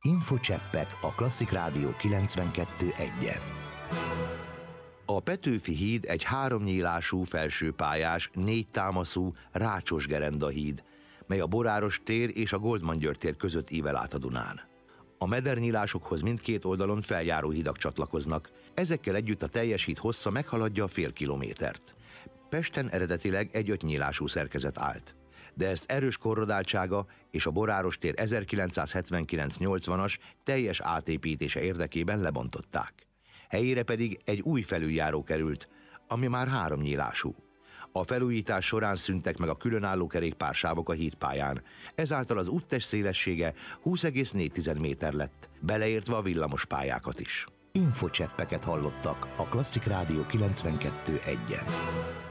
Infocseppek a Klasszik Rádió 92.1-en. A Petőfi híd egy 3 nyílású felsőpályás, 4 támaszú rácsos gerendahíd, mely a Boráros tér és a Goldman György tér között ível át a Dunán. A medernyílásokhoz mindkét oldalon feljáró hidak csatlakoznak, ezekkel együtt a teljes híd hossza meghaladja a fél kilométert. Pesten eredetileg egy 5 nyílású szerkezet állt, de ezt erős korrodáltsága és a Boráros tér 1979-80-as teljes átépítése érdekében lebontották. Helyére pedig egy új felüljáró került, ami már 3 nyílású. A felújítás során szűntek meg a különálló kerékpársávok a hídpályán, ezáltal az úttest szélessége 20,4 méter lett, beleértve a villamos pályákat is. Infocseppeket hallottak a Klasszik Rádió 92.1-en.